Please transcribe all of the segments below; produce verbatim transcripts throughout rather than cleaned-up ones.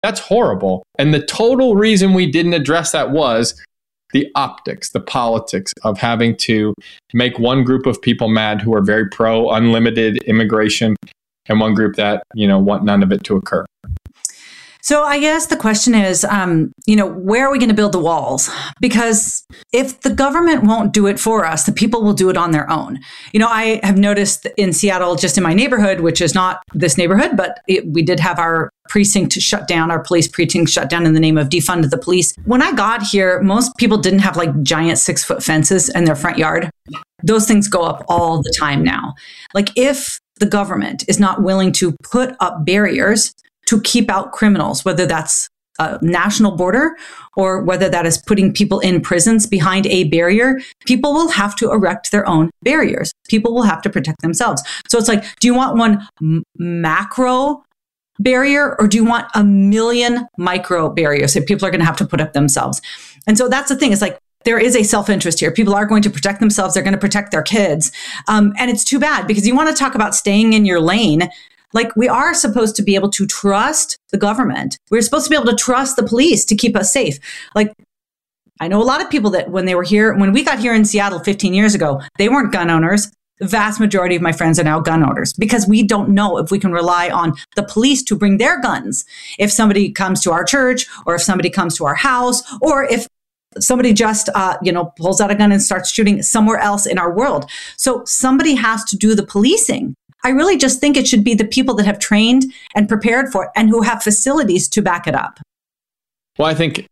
That's horrible. And the total reason we didn't address that was the optics, the politics of having to make one group of people mad who are very pro unlimited immigration and one group that, you know, want none of it to occur. So I guess the question is, um, you know, where are we going to build the walls? Because if the government won't do it for us, the people will do it on their own. You know, I have noticed in Seattle, just in my neighborhood, which is not this neighborhood, but it, we did have our precinct shut down, our police precinct shut down in the name of defund the police. When I got here, most people didn't have like giant six foot fences in their front yard. Those things go up all the time now. Like if the government is not willing to put up barriers to keep out criminals, whether that's a national border or whether that is putting people in prisons behind a barrier, people will have to erect their own barriers. People will have to protect themselves. So it's like, do you want one m- macro barrier or do you want a million micro barriers that people are going to have to put up themselves? And so that's the thing. It's like, there is a self-interest here. People are going to protect themselves. They're going to protect their kids. Um, and it's too bad because you want to talk about staying in your lane. Like we are supposed to be able to trust the government. We're supposed to be able to trust the police to keep us safe. Like I know a lot of people that when they were here, when we got here in Seattle fifteen years ago, they weren't gun owners. The vast majority of my friends are now gun owners because we don't know if we can rely on the police to bring their guns. If somebody comes to our church or if somebody comes to our house or if somebody just, uh, you know, pulls out a gun and starts shooting somewhere else in our world. So somebody has to do the policing. I really just think it should be the people that have trained and prepared for it and who have facilities to back it up. Well, I think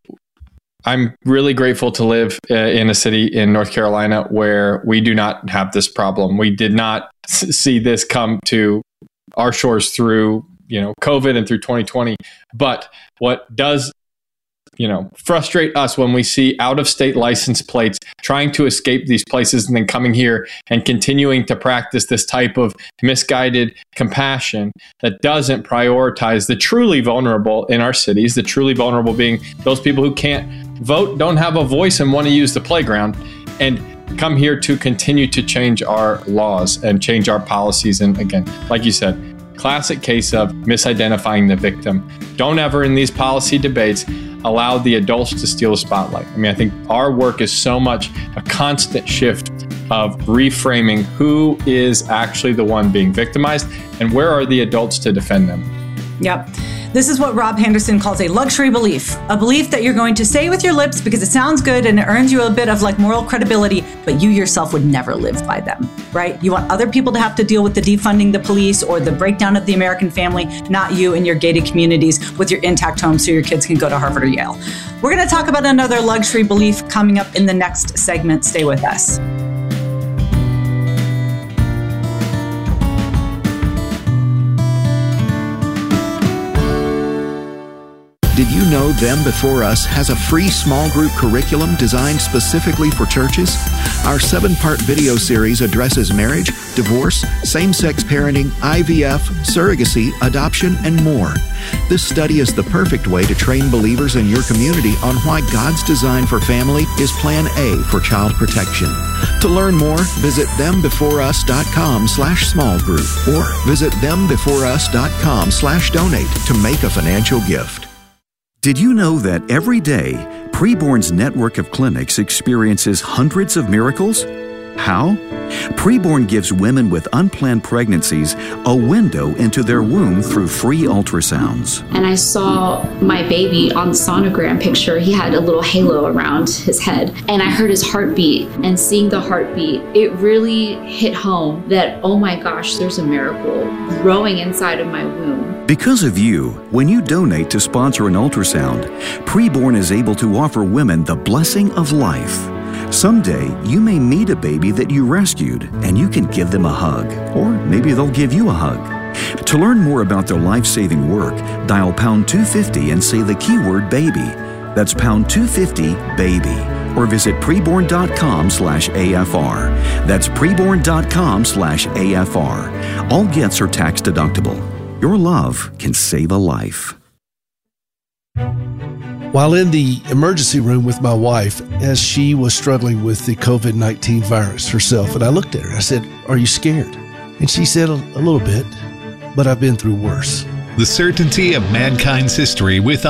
I'm really grateful to live uh, in a city in North Carolina where we do not have this problem. We did not s- see this come to our shores through, you know, COVID and through twenty twenty. But what does you know, frustrate us when we see out-of-state license plates trying to escape these places and then coming here and continuing to practice this type of misguided compassion that doesn't prioritize the truly vulnerable in our cities, the truly vulnerable being those people who can't vote, don't have a voice, and want to use the playground, and come here to continue to change our laws and change our policies. And again, like you said, classic case of misidentifying the victim. Don't ever in these policy debates allow the adults to steal the spotlight. I mean, I think our work is so much a constant shift of reframing who is actually the one being victimized and where are the adults to defend them. Yep. This is what Rob Henderson calls a luxury belief, a belief that you're going to say with your lips because it sounds good and it earns you a bit of like moral credibility, but you yourself would never live by them, right? You want other people to have to deal with the defunding the police or the breakdown of the American family, not you in your gated communities with your intact homes so your kids can go to Harvard or Yale. We're going to talk about another luxury belief coming up in the next segment. Stay with us. Did you know Them Before Us has a free small group curriculum designed specifically for churches? Our seven-part video series addresses marriage, divorce, same-sex parenting, I V F, surrogacy, adoption, and more. This study is the perfect way to train believers in your community on why God's design for family is Plan A for child protection. To learn more, visit thembeforeus.com slash small group or visit thembeforeus.com slash donate to make a financial gift. Did you know that every day, Preborn's network of clinics experiences hundreds of miracles? How? Preborn gives women with unplanned pregnancies a window into their womb through free ultrasounds. And I saw my baby on the sonogram picture. He had a little halo around his head. And I heard his heartbeat. And seeing the heartbeat, it really hit home that, oh my gosh, there's a miracle growing inside of my womb. Because of you, when you donate to sponsor an ultrasound, Preborn is able to offer women the blessing of life. Someday, you may meet a baby that you rescued, and you can give them a hug, or maybe they'll give you a hug. To learn more about their life-saving work, dial pound two fifty and say the keyword baby. That's pound two fifty baby. Or visit preborn.com slash AFR. That's preborn.com slash AFR. All gifts are tax deductible. Your love can save a life. While in the emergency room with my wife, as she was struggling with the covid nineteen virus herself, and I looked at her, I said, "Are you scared?" And she said, a, a little bit, but I've been through worse. The Certainty of Mankind's History with